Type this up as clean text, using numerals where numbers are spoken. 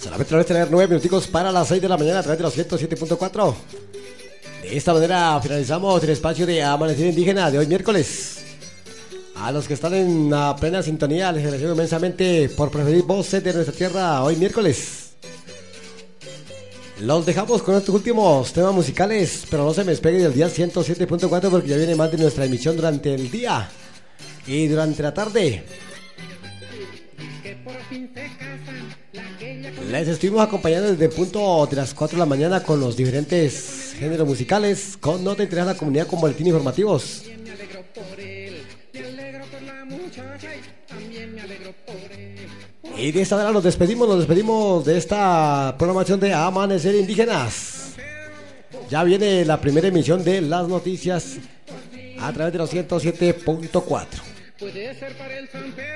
Solamente debes tener 9 minuticos para las 6 de la mañana a través de los 107.4. De esta manera finalizamos el espacio de Amanecer Indígena de hoy miércoles. A los que están en la plena sintonía les agradecemos inmensamente por preferir voces de nuestra tierra hoy miércoles. Los dejamos con estos últimos temas musicales, pero no se me despegue del día 107.4 porque ya viene más de nuestra emisión durante el día y durante la tarde. Les estuvimos acompañando desde el punto de las 4 de la mañana con los diferentes géneros musicales, con nota interés a la comunidad con boletín informativos. Y de esta manera nos despedimos de esta programación de Amanecer Indígenas. Ya viene la primera emisión de las noticias a través de los 107.4.